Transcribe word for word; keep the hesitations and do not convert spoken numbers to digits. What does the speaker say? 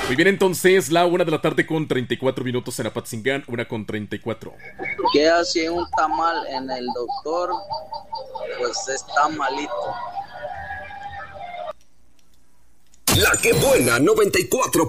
Muy bien, entonces, la una de la tarde con treinta y cuatro minutos en Apatzingán, una con treinta y cuatro. ¿Qué hace un tamal en el doctor? Pues está malito. La que buena, noventa y cuatro